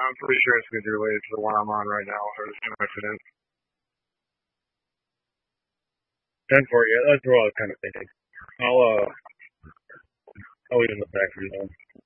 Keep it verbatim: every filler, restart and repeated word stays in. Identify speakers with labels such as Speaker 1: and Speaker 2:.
Speaker 1: I'm pretty sure it's going to be related to the one I'm on right now. I was connected in. ten four, yeah, that's what I was kind of thinking. I'll, uh, I'll leave in the factory zone.